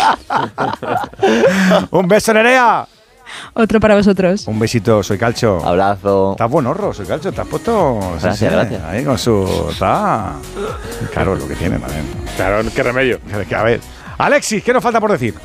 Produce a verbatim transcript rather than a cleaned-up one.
Un beso, Nerea. Otro para vosotros. Un besito, soy Calcho. Abrazo. Estás buen horro, soy Calcho. Te has puesto... Gracias, sí, sí, gracias. Ahí con su... Está... Claro, lo que tiene también. Claro, qué remedio. A ver. Alexis, ¿qué nos falta por decir?